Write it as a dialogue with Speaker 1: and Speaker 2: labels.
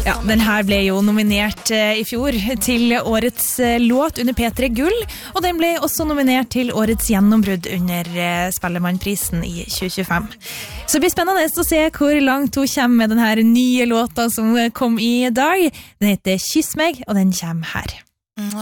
Speaker 1: Ja, den her ble jo nominert I fjor til årets låt under P3 Gull, og den ble også nominert til årets gjennombrudd under Spellemannprisen I 2025. Så det blir spennende å se hvor langt hun kommer med den her nye låta som kom I dag. Den heter Kyss meg, og den kommer her.